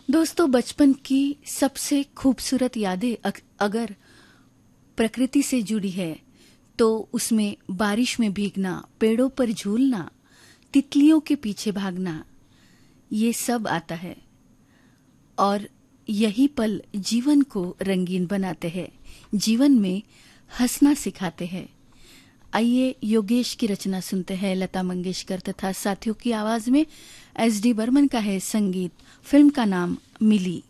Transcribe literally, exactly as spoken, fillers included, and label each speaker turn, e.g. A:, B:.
A: दोस्तों, बचपन की सबसे खूबसूरत यादें अग- अगर प्रकृति से जुड़ी है तो उसमें बारिश में भीगना, पेड़ों पर झूलना, तितलियों के पीछे भागना, ये सब आता है। और यही पल जीवन को रंगीन बनाते हैं, जीवन में हंसना सिखाते हैं। आइए योगेश की रचना सुनते हैं। लता मंगेशकर तथा साथियों की आवाज में एस डी बर्मन का है संगीत। फिल्म का नाम मिली।